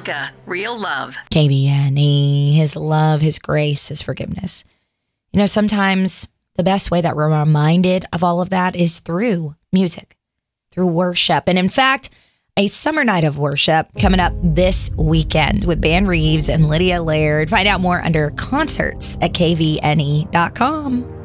Micah, real love. KVNE, his love, his grace, his forgiveness. You know, sometimes the best way that we're reminded of all of that is through music, through worship. And in fact, a summer night of worship coming up this weekend with Ben Reeves and Lydia Laird. Find out more under concerts at kvne.com.